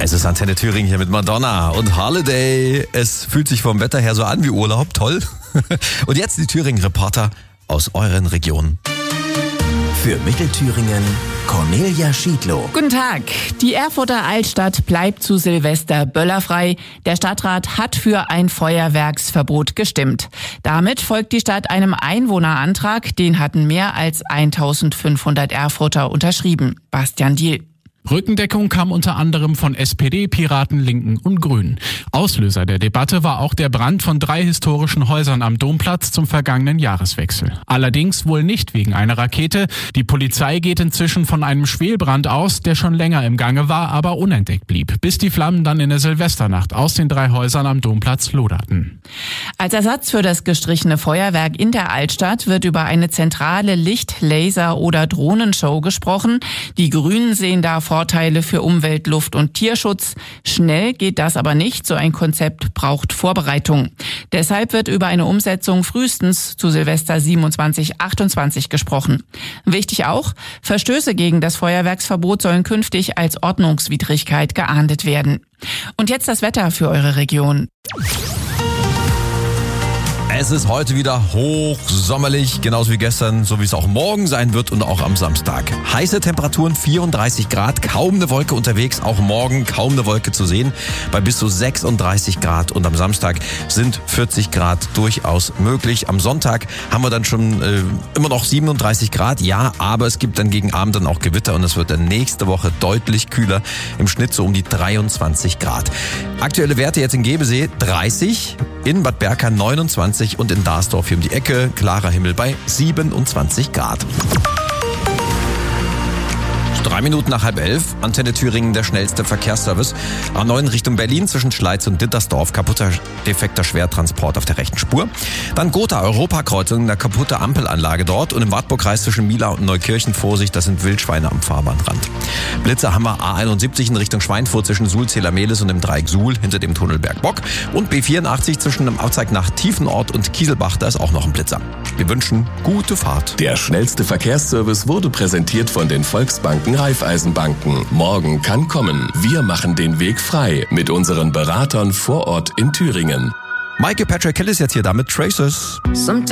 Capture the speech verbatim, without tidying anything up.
Es ist Antenne Thüringen hier mit Madonna und Holiday. Es fühlt sich vom Wetter her so an wie Urlaub, toll. Und jetzt die Thüringen-Reporter aus euren Regionen. Für Mittelthüringen Cornelia Schiedlow. Guten Tag. Die Erfurter Altstadt bleibt zu Silvester böllerfrei. Der Stadtrat hat für ein Feuerwerksverbot gestimmt. Damit folgt die Stadt einem Einwohnerantrag. Den hatten mehr als eintausendfünfhundert Erfurter unterschrieben. Bastian Diel. Rückendeckung kam unter anderem von S P D, Piraten, Linken und Grünen. Auslöser der Debatte war auch der Brand von drei historischen Häusern am Domplatz zum vergangenen Jahreswechsel. Allerdings wohl nicht wegen einer Rakete. Die Polizei geht inzwischen von einem Schwelbrand aus, der schon länger im Gange war, aber unentdeckt blieb, bis die Flammen dann in der Silvesternacht aus den drei Häusern am Domplatz loderten. Als Ersatz für das gestrichene Feuerwerk in der Altstadt wird über eine zentrale Licht-, Laser- oder Drohnenshow gesprochen. Die Grünen sehen da Vorteile für Umwelt, Luft- und Tierschutz. Schnell geht das aber nicht. So ein Konzept braucht Vorbereitung. Deshalb wird über eine Umsetzung frühestens zu Silvester siebenundzwanzig achtundzwanzig gesprochen. Wichtig auch, Verstöße gegen das Feuerwerksverbot sollen künftig als Ordnungswidrigkeit geahndet werden. Und jetzt das Wetter für eure Region. Es ist heute wieder hochsommerlich, genauso wie gestern, so wie es auch morgen sein wird und auch am Samstag. Heiße Temperaturen, vierunddreißig Grad, kaum eine Wolke unterwegs, auch morgen kaum eine Wolke zu sehen, bei bis zu sechsunddreißig Grad und am Samstag sind vierzig Grad durchaus möglich. Am Sonntag haben wir dann schon äh, immer noch siebenunddreißig Grad, ja, aber es gibt dann gegen Abend dann auch Gewitter und es wird dann nächste Woche deutlich kühler, im Schnitt so um die dreiundzwanzig Grad. Aktuelle Werte jetzt in Gebesee dreißig, in Bad Berka neunundzwanzig und in Darsdorf hier um die Ecke, klarer Himmel bei siebenundzwanzig Grad. Drei Minuten nach halb elf, Antenne Thüringen, der schnellste Verkehrsservice. A neun Richtung Berlin zwischen Schleiz und Dittersdorf, kaputter, defekter Schwertransport auf der rechten Spur. Dann Gotha, Europakreuzung, eine kaputte Ampelanlage dort. Und im Wartburgkreis zwischen Mila und Neukirchen, Vorsicht, das sind Wildschweine am Fahrbahnrand. Blitzer haben wir A einundsiebzig in Richtung Schweinfurt zwischen Suhl-Zähler-Mehlis und dem Dreieck Suhl hinter dem Tunnel Bergbock. Und B vierundachtzig zwischen dem Abzweig nach Tiefenort und Kieselbach, da ist auch noch ein Blitzer. Wir wünschen gute Fahrt. Der schnellste Verkehrsservice wurde präsentiert von den Volksbanken Raiffeisenbanken. Morgen kann kommen. Wir machen den Weg frei mit unseren Beratern vor Ort in Thüringen. Maike Patrick Hill ist jetzt hier da mit Traces. Sometimes